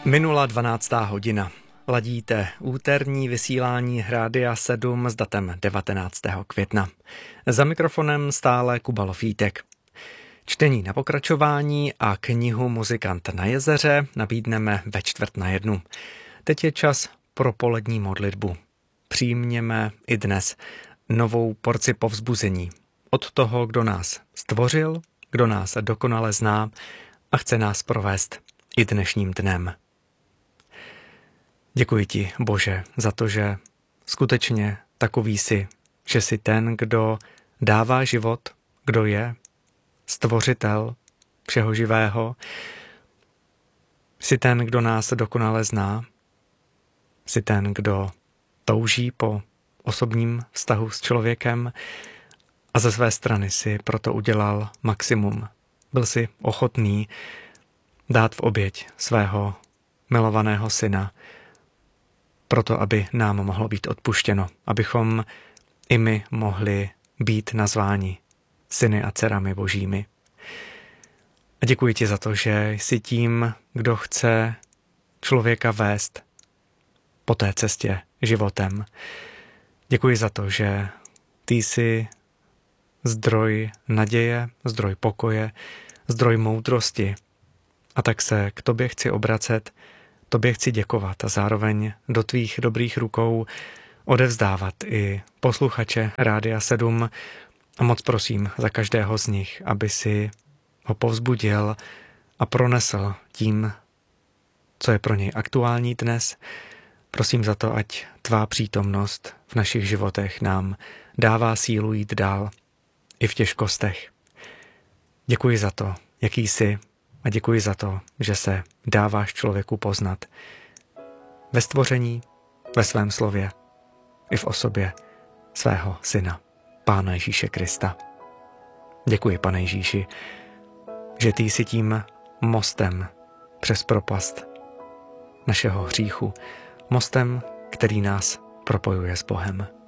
Minula 12. hodina. Ladíte úterní vysílání Rádia 7 s datem 19. května. Za mikrofonem stále Kuba Lofítek. Čtení na pokračování a knihu Muzikant na jezeře nabídneme ve 12:45. Teď je čas pro polední modlitbu. Přijměme i dnes novou porci povzbuzení od toho, kdo nás stvořil, kdo nás dokonale zná a chce nás provést i dnešním dnem. Děkuji ti, Bože, za to, že skutečně takový jsi, že jsi ten, kdo dává život, kdo je stvořitel všeho živého. Jsi ten, kdo nás dokonale zná. Jsi ten, kdo touží po osobním vztahu s člověkem a ze své strany si proto udělal maximum. Byl si ochotný dát v oběť svého milovaného syna, proto aby nám mohlo být odpuštěno, abychom i my mohli být nazváni syny a dcerami božími. A děkuji ti za to, že jsi tím, kdo chce člověka vést po té cestě životem. Děkuji za to, že ty jsi zdroj naděje, zdroj pokoje, zdroj moudrosti. A tak se k tobě chci obracet, tobě chci děkovat a zároveň do tvých dobrých rukou odevzdávat i posluchače Rádia 7 a moc prosím za každého z nich, aby si ho povzbudil a pronesl tím, co je pro něj aktuální dnes. Prosím za to, ať tvá přítomnost v našich životech nám dává sílu jít dál i v těžkostech. Děkuji za to, jaký jsi, a děkuji za to, že se dáváš člověku poznat ve stvoření, ve svém slově i v osobě svého syna, Pána Ježíše Krista. Děkuji, Pane Ježíši, že ty jsi tím mostem přes propast našeho hříchu, mostem, který nás propojuje s Bohem.